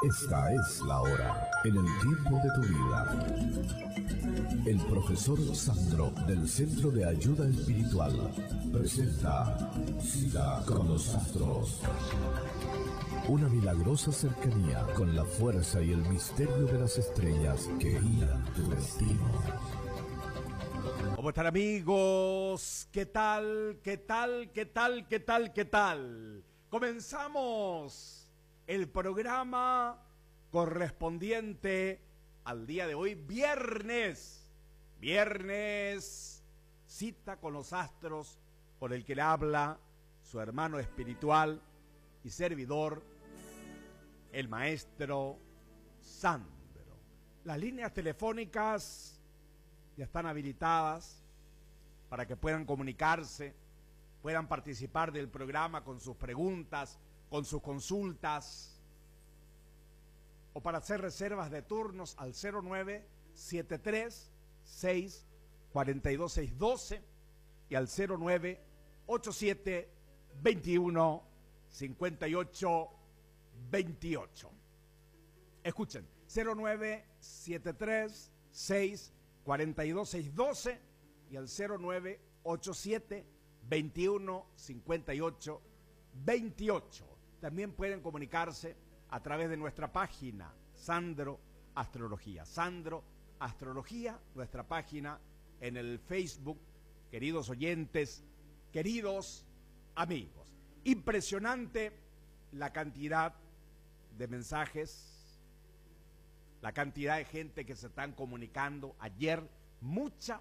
Esta es la hora, en el tiempo de tu vida. El profesor Sandro del Centro de Ayuda Espiritual presenta Cita con los Astros. Una milagrosa cercanía con la fuerza y el misterio de las estrellas que guían tu destino. ¿Cómo están, amigos? ¿Qué tal? ¿Qué tal? ¿Qué tal? ¿Qué tal? ¿Qué tal? Comenzamos el programa correspondiente al día de hoy, viernes, cita con los astros, por el que le habla su hermano espiritual y servidor, el maestro Sandro. Las líneas telefónicas ya están habilitadas para que puedan comunicarse, puedan participar del programa con sus preguntas, con sus consultas, o para hacer reservas de turnos al 0973-642-612 y al 0987-21-58-28. Escuchen, 0973-642-612 y al 0987-21-58-28. También pueden comunicarse a través de nuestra página Sandro Astrología. Sandro Astrología, nuestra página en el Facebook. Queridos oyentes, queridos amigos, impresionante la cantidad de mensajes, la cantidad de gente que se están comunicando. Ayer mucha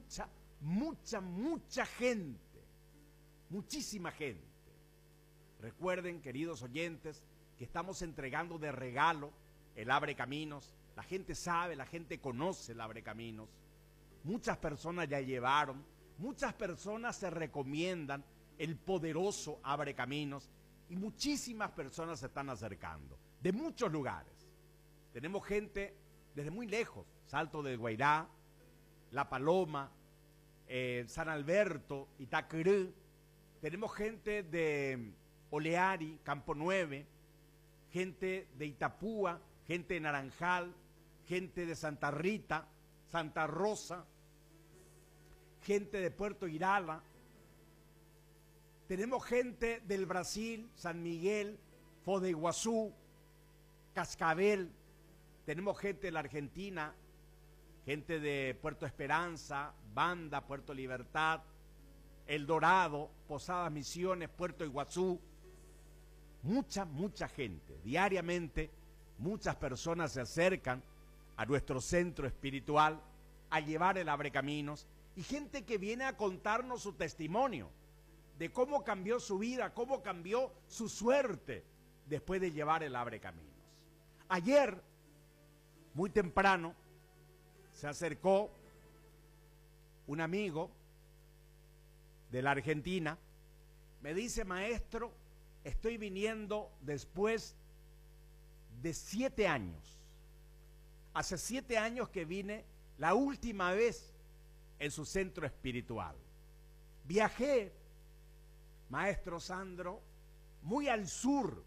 gente, muchísima gente. Recuerden, queridos oyentes, que estamos entregando de regalo el Abre Caminos. La gente sabe, la gente conoce el Abre Caminos. Muchas personas ya llevaron, muchas personas se recomiendan el poderoso Abre Caminos y muchísimas personas se están acercando de muchos lugares. Tenemos gente desde muy lejos, Salto del Guairá, La Paloma, San Alberto, Itacurú. Tenemos gente de Oleari, Campo 9, gente de Itapúa, gente de Naranjal, gente de Santa Rita, Santa Rosa, gente de Puerto Irala. Tenemos gente del Brasil, San Miguel, Foz de Iguazú, Cascabel. Tenemos gente de la Argentina, gente de Puerto Esperanza, Banda, Puerto Libertad, El Dorado, Posadas Misiones, Puerto Iguazú. Mucha gente. Diariamente muchas personas se acercan a nuestro centro espiritual a llevar el Abre Caminos, y gente que viene a contarnos su testimonio de cómo cambió su vida, cómo cambió su suerte después de llevar el Abre Caminos. Ayer, muy temprano, se acercó un amigo de la Argentina. Me dice: maestro, estoy viniendo después de 7 años. Hace 7 años que vine la última vez en su centro espiritual. Viajé, maestro Sandro, muy al sur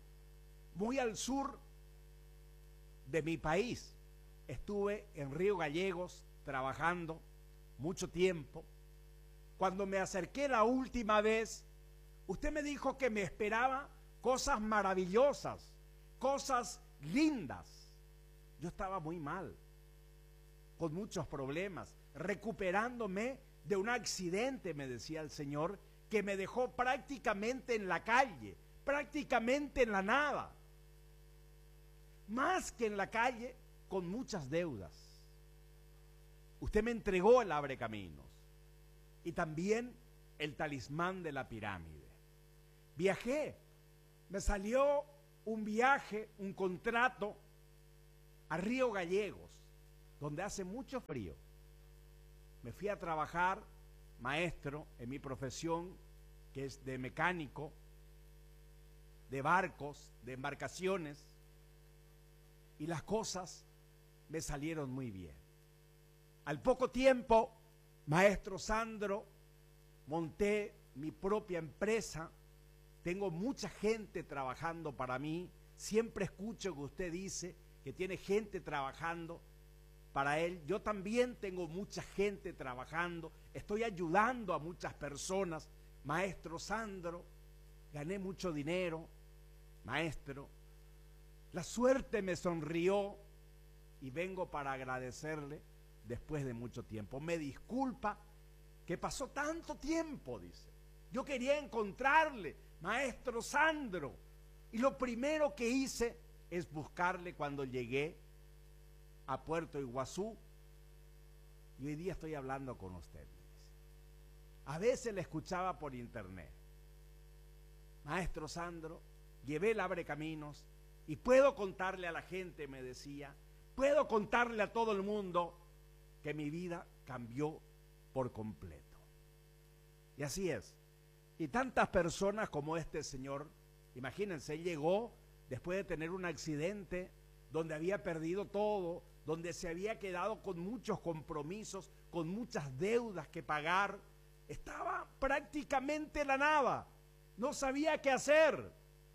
de mi país. Estuve en Río Gallegos trabajando mucho tiempo. Cuando me acerqué la última vez, usted me dijo que me esperaba cosas maravillosas, cosas lindas. Yo estaba muy mal, con muchos problemas, recuperándome de un accidente, me decía el Señor, que me dejó prácticamente en la calle, prácticamente en la nada. Más que en la calle, con muchas deudas. Usted me entregó el Abre Caminos y también el talismán de la pirámide. Viajé, me salió un viaje, un contrato a Río Gallegos, donde hace mucho frío. Me fui a trabajar, maestro, en mi profesión, que es de mecánico, de barcos, de embarcaciones, y las cosas me salieron muy bien. Al poco tiempo, maestro Sandro, monté mi propia empresa. Tengo mucha gente trabajando para mí, Siempre escucho que usted dice que tiene gente trabajando para él. Yo también tengo mucha gente trabajando, estoy ayudando a muchas personas. Maestro Sandro, gané mucho dinero, maestro. La suerte me sonrió y vengo para agradecerle después de mucho tiempo. Me disculpa que pasó tanto tiempo, dice. Yo quería encontrarle, maestro Sandro, y lo primero que hice es buscarle cuando llegué a Puerto Iguazú, y hoy día estoy hablando con usted. A veces le escuchaba por internet. Maestro Sandro, llevé el Abre Caminos y puedo contarle a la gente, me decía, puedo contarle a todo el mundo que mi vida cambió por completo. Y así es. Y tantas personas como este señor, imagínense, él llegó después de tener un accidente donde había perdido todo, donde se había quedado con muchos compromisos, con muchas deudas que pagar. Estaba prácticamente en la nada, no sabía qué hacer.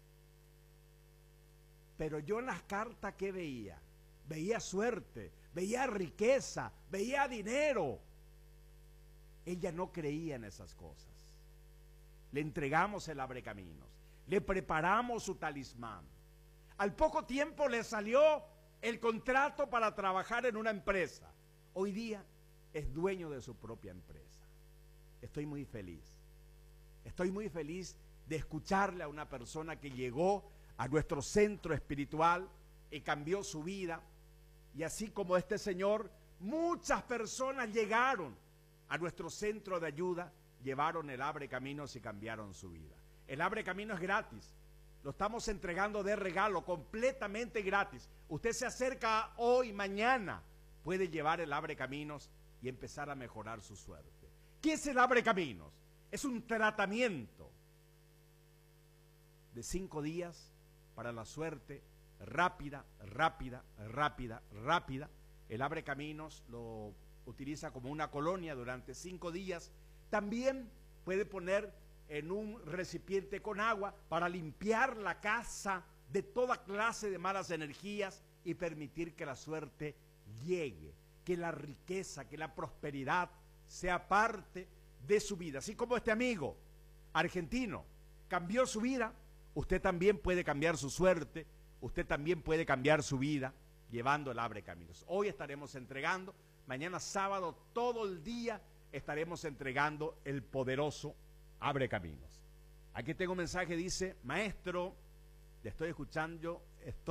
Pero yo en las cartas, ¿qué veía? Veía suerte, veía riqueza, veía dinero. Ella no creía en esas cosas. Le entregamos el Abre Caminos, le preparamos su talismán. Al poco tiempo le salió el contrato para trabajar en una empresa. Hoy día es dueño de su propia empresa. Estoy muy feliz. Estoy muy feliz de escucharle a una persona que llegó a nuestro centro espiritual y cambió su vida. Y así como este señor, muchas personas llegaron a nuestro centro de ayuda, llevaron el Abre Caminos y cambiaron su vida. El Abre Caminos es gratis. Lo estamos entregando de regalo, completamente gratis. Usted se acerca hoy, mañana, puede llevar el Abre Caminos y empezar a mejorar su suerte. ¿Qué es el Abre Caminos? Es un tratamiento de 5 días para la suerte rápida, rápida, rápida, rápida. El Abre Caminos lo utiliza como una colonia durante 5 días. También puede poner en un recipiente con agua para limpiar la casa de toda clase de malas energías y permitir que la suerte llegue, que la riqueza, que la prosperidad sea parte de su vida. Así como este amigo argentino cambió su vida, usted también puede cambiar su suerte, usted también puede cambiar su vida llevando el Abre Caminos. Hoy estaremos entregando, mañana sábado todo el día estaremos entregando el poderoso Abre Caminos. Aquí tengo un mensaje, dice: maestro, le estoy escuchando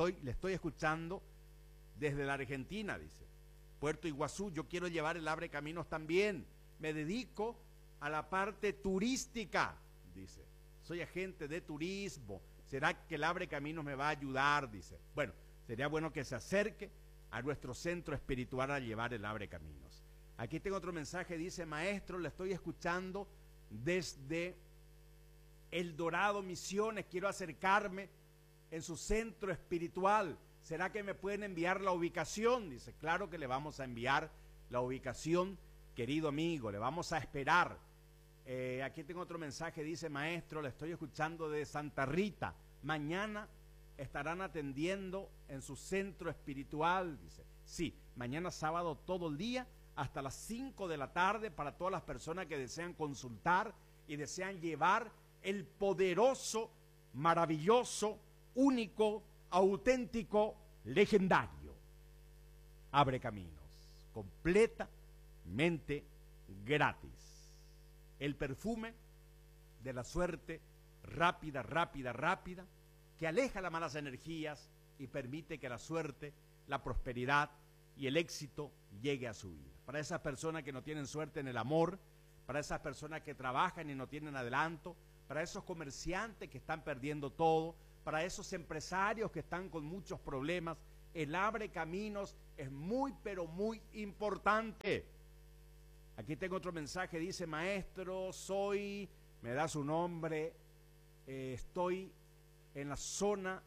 desde la Argentina, dice, Puerto Iguazú, yo quiero llevar el Abre Caminos también, me dedico a la parte turística, dice, soy agente de turismo, ¿será que el Abre Caminos me va a ayudar? Dice, bueno, sería bueno que se acerque a nuestro centro espiritual a llevar el Abre Caminos. Aquí tengo otro mensaje, dice: maestro, le estoy escuchando desde El Dorado, Misiones, quiero acercarme en su centro espiritual, ¿será que me pueden enviar la ubicación? Dice, claro que le vamos a enviar la ubicación, querido amigo, le vamos a esperar. Aquí tengo otro mensaje, dice: maestro, le estoy escuchando de Santa Rita, mañana estarán atendiendo en su centro espiritual, dice, sí, mañana sábado todo el día, hasta las 5 de la tarde, para todas las personas que desean consultar y desean llevar el poderoso, maravilloso, único, auténtico, legendario Abre Caminos, completamente gratis. El perfume de la suerte rápida, rápida, rápida, que aleja las malas energías y permite que la suerte, la prosperidad y el éxito llegue a su vida. Para esas personas que no tienen suerte en el amor, para esas personas que trabajan y no tienen adelanto, para esos comerciantes que están perdiendo todo, para esos empresarios que están con muchos problemas, el Abre Caminos es muy, pero muy importante. Aquí tengo otro mensaje, dice: maestro, me da su nombre, estoy en la zona,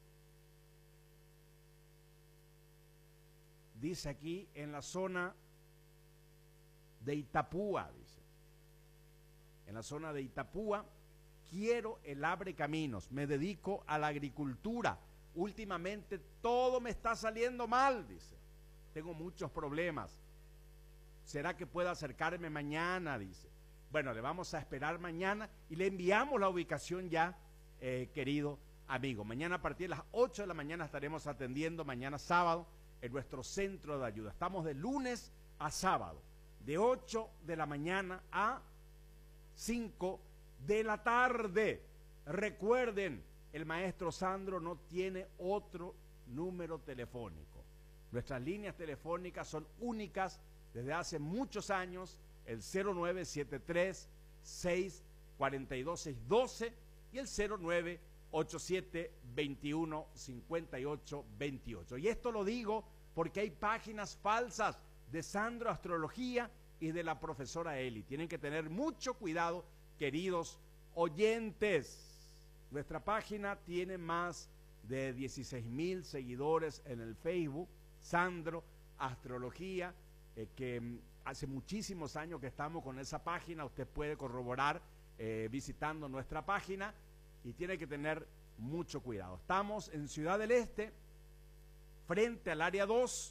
dice aquí, en la zona de Itapúa, dice, en la zona de Itapúa, quiero el Abre Caminos, me dedico a la agricultura, últimamente todo me está saliendo mal, dice. Tengo muchos problemas. ¿Será que puedo acercarme mañana? Dice. Bueno, le vamos a esperar mañana y le enviamos la ubicación ya, querido amigo. Mañana a partir de las 8 de la mañana estaremos atendiendo, mañana sábado, en nuestro centro de ayuda. Estamos de lunes a sábado, de 8 de la mañana a 5 de la tarde. Recuerden, el maestro Sandro no tiene otro número telefónico. Nuestras líneas telefónicas son únicas desde hace muchos años, el 0973-642-612 y el 0987-215828. Y esto lo digo porque hay páginas falsas de Sandro Astrología y de la profesora Eli. Tienen que tener mucho cuidado, queridos oyentes. Nuestra página tiene más de 16,000 seguidores en el Facebook, Sandro Astrología, que hace muchísimos años que estamos con esa página. Usted puede corroborar visitando nuestra página y tiene que tener mucho cuidado. Estamos en Ciudad del Este, frente al área 2,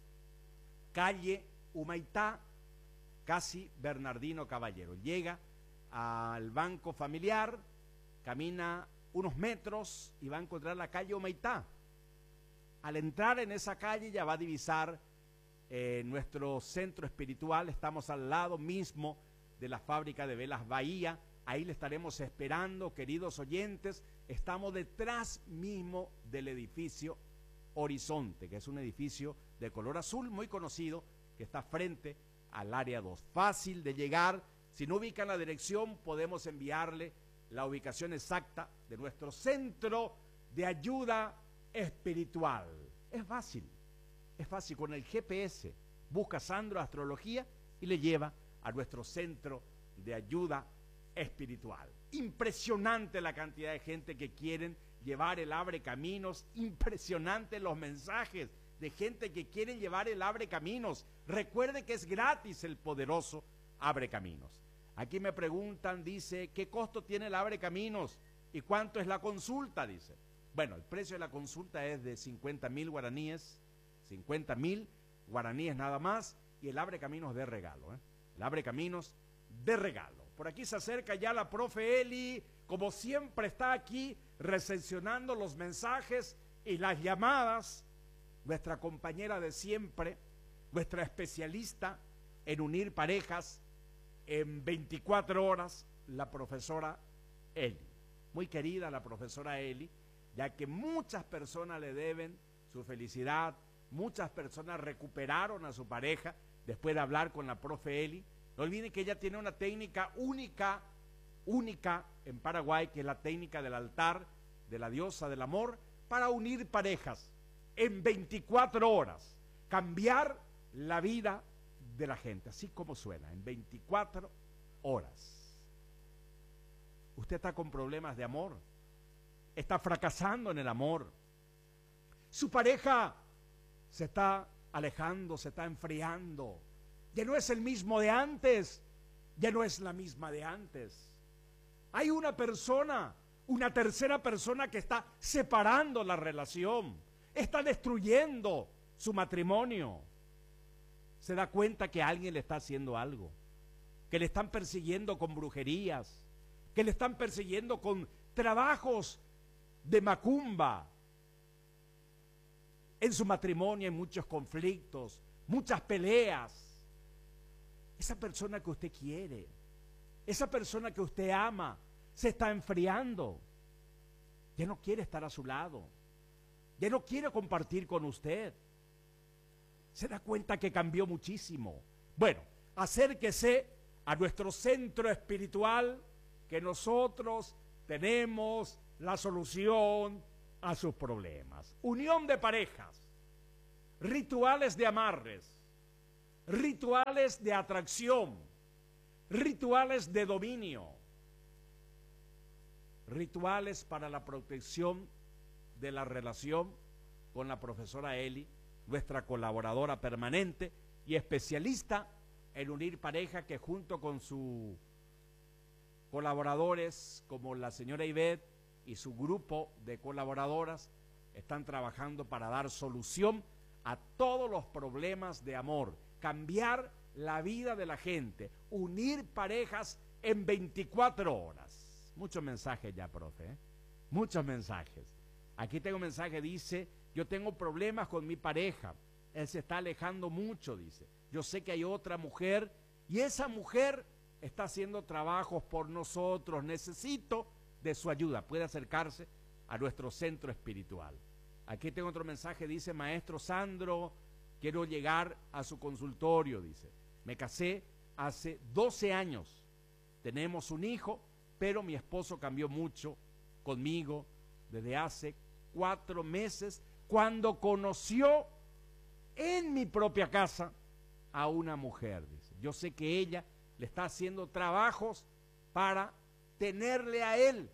calle Humaitá, casi Bernardino Caballero. Llega al Banco Familiar, camina unos metros y va a encontrar la calle Humaitá. Al entrar en esa calle ya va a divisar nuestro centro espiritual. Estamos al lado mismo de la fábrica de velas Bahía. Ahí le estaremos esperando, queridos oyentes. Estamos detrás mismo del edificio Horizonte, que es un edificio de color azul muy conocido, que está frente al área 2. Fácil de llegar. Si no ubican la dirección, podemos enviarle la ubicación exacta de nuestro centro de ayuda espiritual. Es fácil. Es fácil, con el GPS busca Sandro Astrología y le lleva a nuestro centro de ayuda espiritual. Impresionante la cantidad de gente que quieren llevar el Abre Caminos, impresionante los mensajes de gente que quieren llevar el Abre Caminos. Recuerde que es gratis el poderoso Abre Caminos. Aquí me preguntan, dice, ¿qué costo tiene el Abre Caminos y cuánto es la consulta? Dice. Bueno, el precio de la consulta es de 50,000 guaraníes, 50,000 guaraníes nada más, y el Abre Caminos de regalo, el Abre Caminos de regalo. Por aquí se acerca ya la profe Eli, como siempre está aquí recepcionando los mensajes y las llamadas, nuestra compañera de siempre, nuestra especialista en unir parejas en 24 horas, la profesora Eli. Muy querida la profesora Eli, ya que muchas personas le deben su felicidad. Muchas personas recuperaron a su pareja después de hablar con la profe Eli. No olviden que ella tiene una técnica única en Paraguay, que es la técnica del altar de la diosa del amor, para unir parejas en 24 horas, cambiar la vida de la gente, así como suena, en 24 horas. Usted está con problemas de amor, está fracasando en el amor, su pareja se está alejando, se está enfriando, ya no es el mismo de antes, ya no es la misma de antes. Hay una persona, una tercera persona que está separando la relación, está destruyendo su matrimonio. Se da cuenta que alguien le está haciendo algo, que le están persiguiendo con brujerías, que le están persiguiendo con trabajos de macumba. En su matrimonio hay muchos conflictos, muchas peleas. Esa persona que usted quiere, esa persona que usted ama, se está enfriando. Ya no quiere estar a su lado, ya no quiere compartir con usted. Se da cuenta que cambió muchísimo. Bueno, acérquese a nuestro centro espiritual, que nosotros tenemos la solución a sus problemas. Unión de parejas, rituales de amarres, rituales de atracción, rituales de dominio, rituales para la protección de la relación con la profesora Eli, nuestra colaboradora permanente y especialista en unir pareja, que junto con sus colaboradores como la señora Ivette y su grupo de colaboradoras están trabajando para dar solución a todos los problemas de amor, cambiar la vida de la gente, unir parejas en 24 horas. Muchos mensajes ya, profe, ¿eh? Muchos mensajes. Aquí tengo un mensaje, dice, yo tengo problemas con mi pareja, él se está alejando mucho, dice. Yo sé que hay otra mujer y esa mujer está haciendo trabajos por nosotros, necesito de su ayuda. Puede acercarse a nuestro centro espiritual. Aquí tengo otro mensaje, dice, maestro Sandro, quiero llegar a su consultorio, dice. Me casé hace 12 años, tenemos un hijo, pero mi esposo cambió mucho conmigo desde hace 4 meses, cuando conoció en mi propia casa a una mujer, dice. Yo sé que ella le está haciendo trabajos para tenerle a él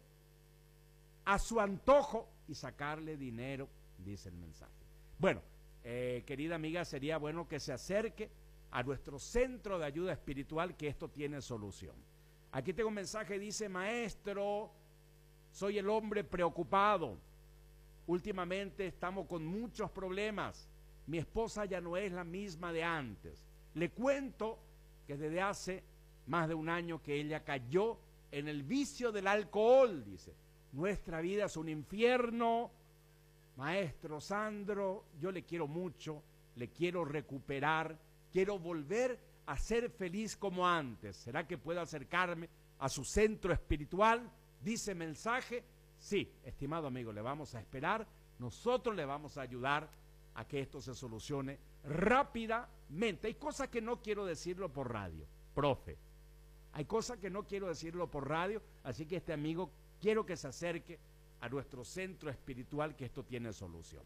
a su antojo y sacarle dinero, dice el mensaje. Bueno, querida amiga, sería bueno que se acerque a nuestro centro de ayuda espiritual, que esto tiene solución. Aquí tengo un mensaje, dice, maestro, soy el hombre preocupado. Últimamente estamos con muchos problemas. Mi esposa ya no es la misma de antes. Le cuento que desde hace más de un año que ella cayó en el vicio del alcohol, dice. Nuestra vida es un infierno. Maestro Sandro, yo le quiero mucho, le quiero recuperar, quiero volver a ser feliz como antes. ¿Será que puedo acercarme a su centro espiritual? Dice mensaje. Sí, estimado amigo, le vamos a esperar. Nosotros le vamos a ayudar a que esto se solucione rápidamente. Hay cosas que no quiero decirlo por radio, profe. Hay cosas que no quiero decirlo por radio, así que este amigo quiero que se acerque a nuestro centro espiritual, que esto tiene solución.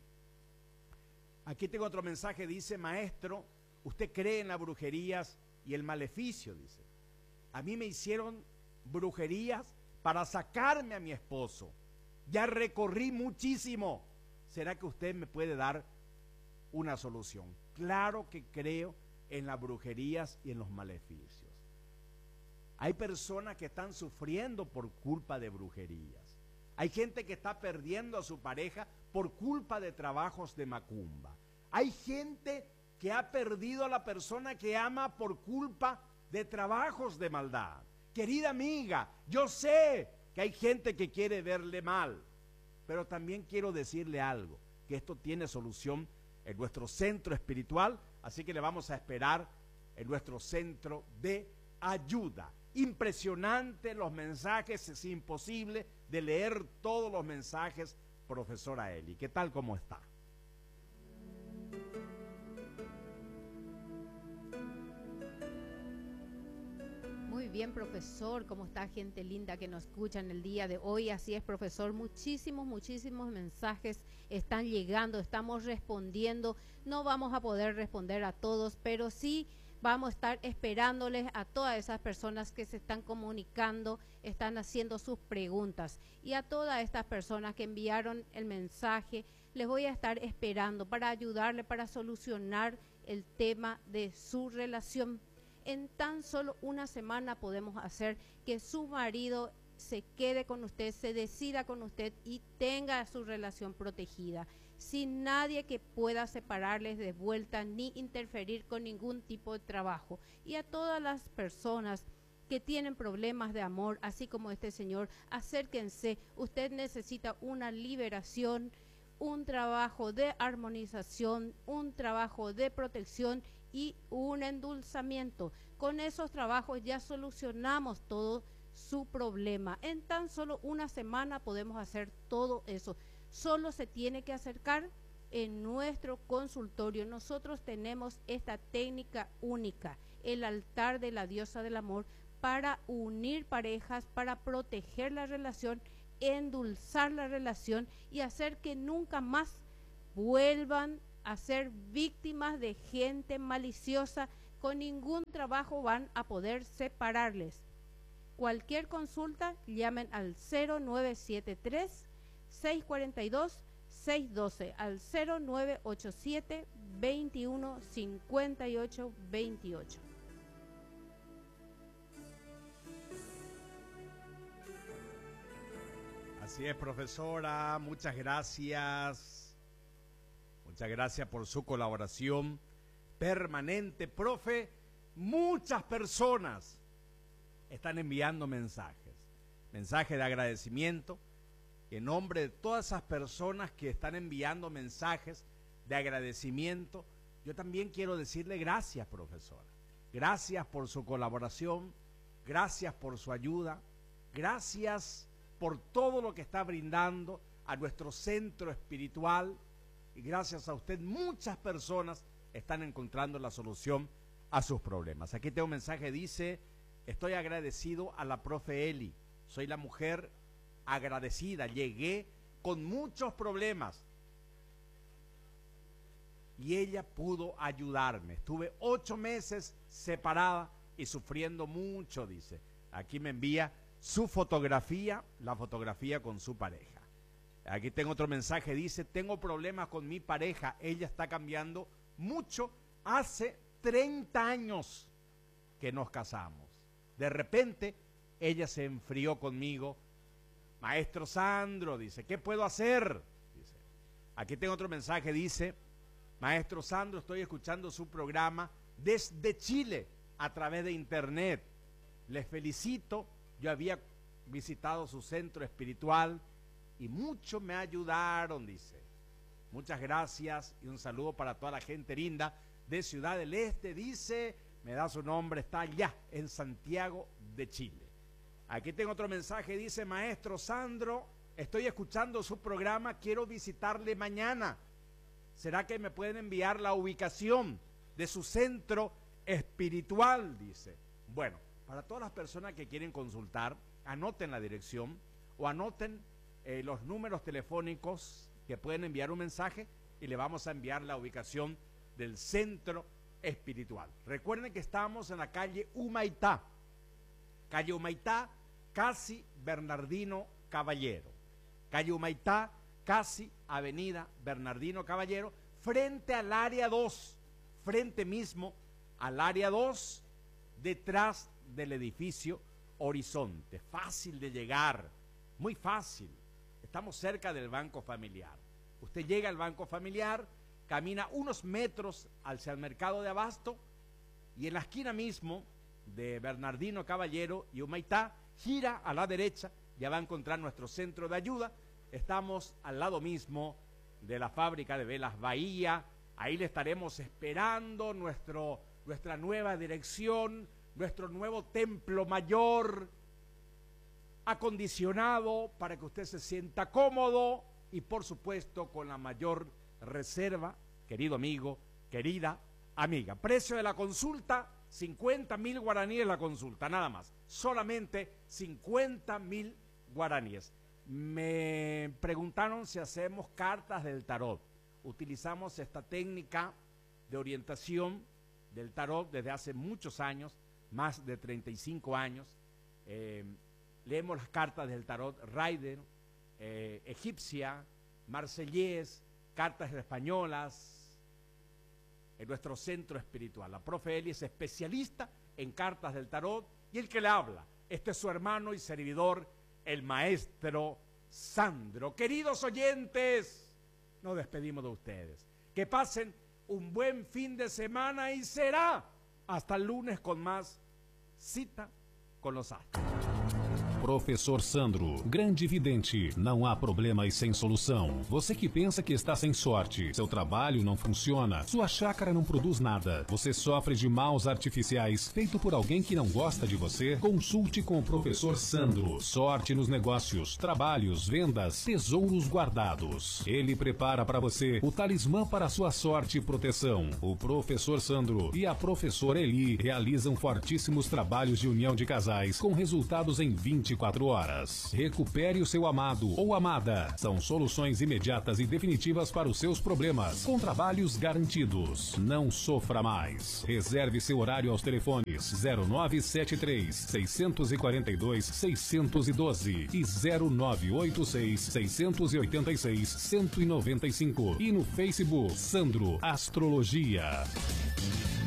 Aquí tengo otro mensaje, dice, maestro, usted cree en las brujerías y el maleficio, dice. A mí me hicieron brujerías para sacarme a mi esposo. Ya recorrí muchísimo. ¿Será que usted me puede dar una solución? Claro que creo en las brujerías y en los maleficios. Hay personas que están sufriendo por culpa de brujerías. Hay gente que está perdiendo a su pareja por culpa de trabajos de macumba. Hay gente que ha perdido a la persona que ama por culpa de trabajos de maldad. Querida amiga, yo sé que hay gente que quiere verle mal, pero también quiero decirle algo, que esto tiene solución en nuestro centro espiritual, así que le vamos a esperar en nuestro centro de ayuda. Impresionante los mensajes, es imposible de leer todos los mensajes, profesora Eli. ¿Qué tal, cómo está? Muy bien, profesor, ¿cómo está, gente linda que nos escucha en el día de hoy? Así es, profesor, muchísimos mensajes están llegando, estamos respondiendo. No vamos a poder responder a todos, pero sí vamos a estar esperándoles a todas esas personas que se están comunicando, están haciendo sus preguntas. Y a todas estas personas que enviaron el mensaje, les voy a estar esperando para ayudarle, para solucionar el tema de su relación. En tan solo una semana podemos hacer que su marido se quede con usted, se decida con usted y tenga su relación protegida, sin nadie que pueda separarles de vuelta ni interferir con ningún tipo de trabajo. Y a todas las personas que tienen problemas de amor, así como este señor, acérquense. Usted necesita una liberación, un trabajo de armonización, un trabajo de protección y un endulzamiento. Con esos trabajos ya solucionamos todo su problema. En tan solo una semana podemos hacer todo eso. Solo se tiene que acercar en nuestro consultorio. Nosotros tenemos esta técnica única, el altar de la diosa del amor, para unir parejas, para proteger la relación, endulzar la relación y hacer que nunca más vuelvan a ser víctimas de gente maliciosa. Con ningún trabajo van a poder separarles. Cualquier consulta, llamen al 0973 642 612, al 0987 21 58 28. Así es, profesora, muchas gracias. Muchas gracias por su colaboración permanente, profe. Muchas personas están enviando mensajes de agradecimiento. Y en nombre de todas esas personas que están enviando mensajes de agradecimiento, yo también quiero decirle gracias, profesora. Gracias por su colaboración, gracias por su ayuda, gracias por todo lo que está brindando a nuestro centro espiritual. Y gracias a usted, muchas personas están encontrando la solución a sus problemas. Aquí tengo un mensaje, dice: estoy agradecido a la profe Eli. Soy la mujer agradecida. Llegué con muchos problemas y ella pudo ayudarme. Estuve 8 meses separada y sufriendo mucho, dice. Aquí me envía su fotografía, la fotografía con su pareja. Aquí tengo otro mensaje, dice: tengo problemas con mi pareja, ella está cambiando mucho, hace 30 años que nos casamos. De repente, ella se enfrió conmigo. Maestro Sandro, dice, ¿qué puedo hacer? Dice. Aquí tengo otro mensaje, dice: Maestro Sandro, estoy escuchando su programa desde Chile a través de internet. Les felicito, yo había visitado su centro espiritual y mucho me ayudaron, dice. Muchas gracias y un saludo para toda la gente linda de Ciudad del Este, dice, me da su nombre, está allá en Santiago de Chile. Aquí tengo otro mensaje, dice: Maestro Sandro, estoy escuchando su programa, quiero visitarle mañana. ¿Será que me pueden enviar la ubicación de su centro espiritual? Dice. Bueno, para todas las personas que quieren consultar, anoten la dirección o anoten los números telefónicos que pueden enviar un mensaje y le vamos a enviar la ubicación del centro espiritual. Recuerden que estamos en la calle Humaitá, casi Bernardino Caballero. Calle Humaitá, casi Avenida Bernardino Caballero, frente al área 2, frente mismo al área 2, detrás del edificio Horizonte. Fácil de llegar, muy fácil. Estamos cerca del Banco Familiar. Usted llega al Banco Familiar, camina unos metros hacia el mercado de Abasto y en la esquina mismo de Bernardino Caballero y Humaitá, gira a la derecha, ya va a encontrar nuestro centro de ayuda. Estamos al lado mismo de la fábrica de velas Bahía. Ahí le estaremos esperando, nuestra nueva dirección, nuestro nuevo templo mayor, acondicionado para que usted se sienta cómodo y por supuesto con la mayor reserva, querido amigo, querida amiga. Precio de la consulta, 50.000 guaraníes la consulta, nada más. Solamente 50.000 guaraníes. Me preguntaron si hacemos cartas del tarot. Utilizamos esta técnica de orientación del tarot desde hace muchos años, más de 35 años. Leemos las cartas del tarot Rider, egipcia, marsellés, cartas españolas, en nuestro centro espiritual. La profe Eli es especialista en cartas del tarot y el que le habla, este es su hermano y servidor, el maestro Sandro. Queridos oyentes, nos despedimos de ustedes. Que pasen un buen fin de semana y será hasta el lunes con más Cita com os Astros. Professor Sandro, grande vidente, não há problemas sem solução. Você que pensa que está sem sorte, seu trabalho não funciona, sua chácara não produz nada, você sofre de maus artificiais feito por alguém que não gosta de você, consulte com o Professor Sandro. Sorte nos negócios, trabalhos, vendas, tesouros guardados. Ele prepara para você o talismã para sua sorte e proteção. O Professor Sandro e a Professora Eli realizam fortíssimos trabalhos de união de casais com resultados em 24 horas. Recupere o seu amado ou amada. São soluções imediatas e definitivas para os seus problemas, com trabalhos garantidos. Não sofra mais. Reserve seu horário aos telefones 0973 642 612 e 0986 686 195 e no Facebook Sandro Astrologia.